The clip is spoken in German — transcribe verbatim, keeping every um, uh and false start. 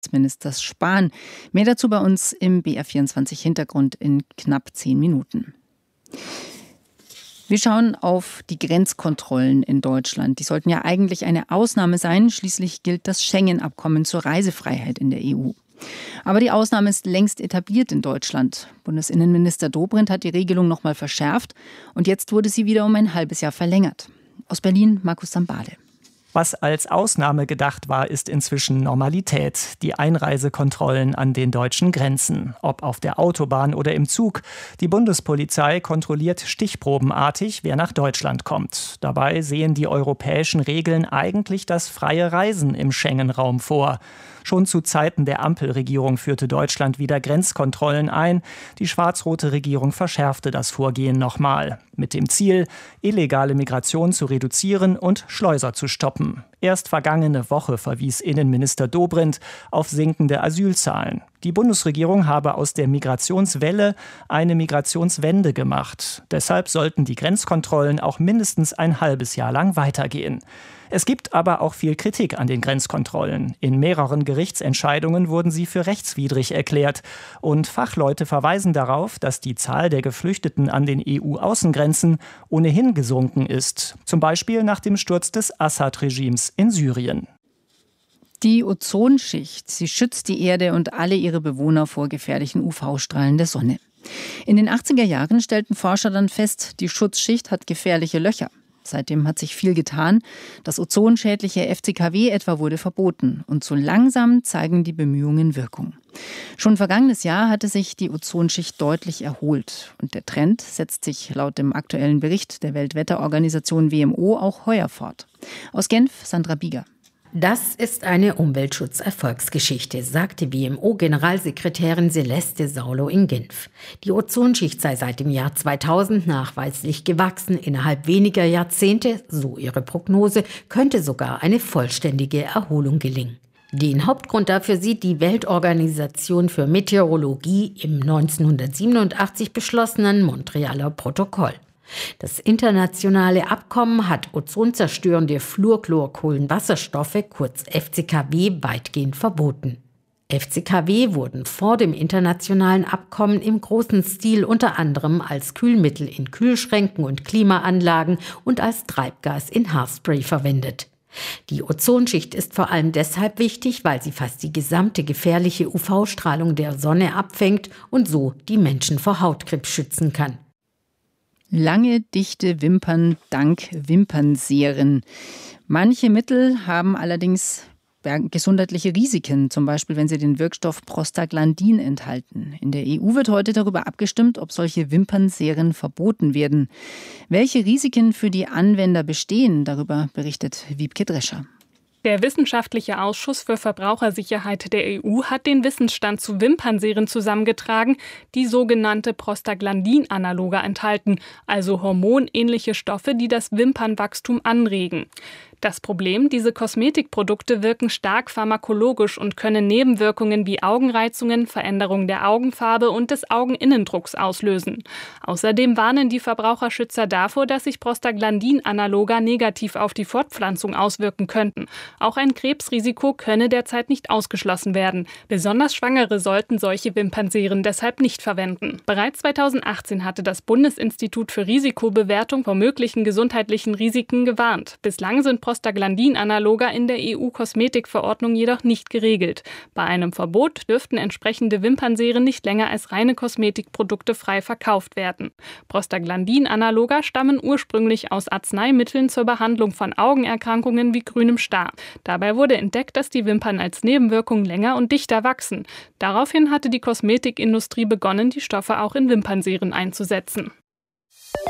Ministers Spahn. Mehr dazu bei uns im B R vierundzwanzig Hintergrund in knapp zehn Minuten. Wir schauen auf die Grenzkontrollen in Deutschland. Die sollten ja eigentlich eine Ausnahme sein. Schließlich gilt das Schengen-Abkommen zur Reisefreiheit in der E U. Aber die Ausnahme ist längst etabliert in Deutschland. Bundesinnenminister Dobrindt hat die Regelung noch mal verschärft und jetzt wurde sie wieder um ein halbes Jahr verlängert. Aus Berlin, Markus Sambade. Was als Ausnahme gedacht war, ist inzwischen Normalität. Die Einreisekontrollen an den deutschen Grenzen. Ob auf der Autobahn oder im Zug. Die Bundespolizei kontrolliert stichprobenartig, wer nach Deutschland kommt. Dabei sehen die europäischen Regeln eigentlich das freie Reisen im Schengen-Raum vor. Schon zu Zeiten der Ampelregierung führte Deutschland wieder Grenzkontrollen ein. Die schwarz-rote Regierung verschärfte das Vorgehen nochmal. Mit dem Ziel, illegale Migration zu reduzieren und Schleuser zu stoppen. Erst vergangene Woche verwies Innenminister Dobrindt auf sinkende Asylzahlen. Die Bundesregierung habe aus der Migrationswelle eine Migrationswende gemacht. Deshalb sollten die Grenzkontrollen auch mindestens ein halbes Jahr lang weitergehen. Es gibt aber auch viel Kritik an den Grenzkontrollen. In mehreren Gerichtsentscheidungen wurden sie für rechtswidrig erklärt. Und Fachleute verweisen darauf, dass die Zahl der Geflüchteten an den E U-Außengrenzen ohnehin gesunken ist. Zum Beispiel nach dem Sturz des Assad-Regimes in Syrien. Die Ozonschicht, sie schützt die Erde und alle ihre Bewohner vor gefährlichen U V-Strahlen der Sonne. In den achtziger Jahren stellten Forscher dann fest, die Schutzschicht hat gefährliche Löcher. Seitdem hat sich viel getan. Das ozonschädliche F C K W etwa wurde verboten. Und so langsam zeigen die Bemühungen Wirkung. Schon vergangenes Jahr hatte sich die Ozonschicht deutlich erholt. Und der Trend setzt sich laut dem aktuellen Bericht der Weltwetterorganisation W M O auch heuer fort. Aus Genf, Sandra Bieger. Das ist eine Umweltschutz-Erfolgsgeschichte, sagte W M O-Generalsekretärin Celeste Saulo in Genf. Die Ozonschicht sei seit dem Jahr zweitausend nachweislich gewachsen. Innerhalb weniger Jahrzehnte, so ihre Prognose, könnte sogar eine vollständige Erholung gelingen. Den Hauptgrund dafür sieht die Weltorganisation für Meteorologie im neunzehnhundertsiebenundachtzig beschlossenen Montrealer Protokoll. Das internationale Abkommen hat ozonzerstörende Fluorchlorkohlenwasserstoffe, kurz F C K W, weitgehend verboten. F C K W wurden vor dem internationalen Abkommen im großen Stil unter anderem als Kühlmittel in Kühlschränken und Klimaanlagen und als Treibgas in Haarspray verwendet. Die Ozonschicht ist vor allem deshalb wichtig, weil sie fast die gesamte gefährliche U V-Strahlung der Sonne abfängt und so die Menschen vor Hautkrebs schützen kann. Lange, dichte Wimpern dank Wimpernseren. Manche Mittel haben allerdings gesundheitliche Risiken, zum Beispiel wenn sie den Wirkstoff Prostaglandin enthalten. In der E U wird heute darüber abgestimmt, ob solche Wimpernseren verboten werden. Welche Risiken für die Anwender bestehen, darüber berichtet Wiebke Drescher. Der Wissenschaftliche Ausschuss für Verbrauchersicherheit der E U hat den Wissensstand zu Wimpernseren zusammengetragen, die sogenannte Prostaglandin-Analoge enthalten, also hormonähnliche Stoffe, die das Wimpernwachstum anregen. Das Problem, diese Kosmetikprodukte wirken stark pharmakologisch und können Nebenwirkungen wie Augenreizungen, Veränderung der Augenfarbe und des Augeninnendrucks auslösen. Außerdem warnen die Verbraucherschützer davor, dass sich Prostaglandin-Analoga negativ auf die Fortpflanzung auswirken könnten. Auch ein Krebsrisiko könne derzeit nicht ausgeschlossen werden. Besonders Schwangere sollten solche Wimpernseren deshalb nicht verwenden. Bereits zweitausendachtzehn hatte das Bundesinstitut für Risikobewertung vor möglichen gesundheitlichen Risiken gewarnt. Bislang sind Prostaglandin-Analoga in der E U-Kosmetikverordnung jedoch nicht geregelt. Bei einem Verbot dürften entsprechende Wimpernseren nicht länger als reine Kosmetikprodukte frei verkauft werden. Prostaglandin-Analoga stammen ursprünglich aus Arzneimitteln zur Behandlung von Augenerkrankungen wie grünem Star. Dabei wurde entdeckt, dass die Wimpern als Nebenwirkung länger und dichter wachsen. Daraufhin hatte die Kosmetikindustrie begonnen, die Stoffe auch in Wimpernseren einzusetzen.